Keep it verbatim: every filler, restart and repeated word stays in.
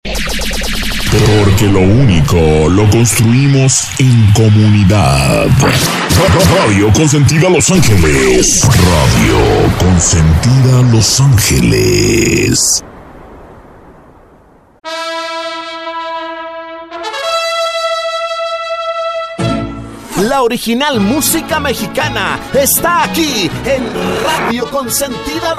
Porque lo único lo construimos en comunidad. Radio Consentida Los Ángeles. Radio Consentida Los Ángeles. La original música mexicana está aquí en Radio Consentida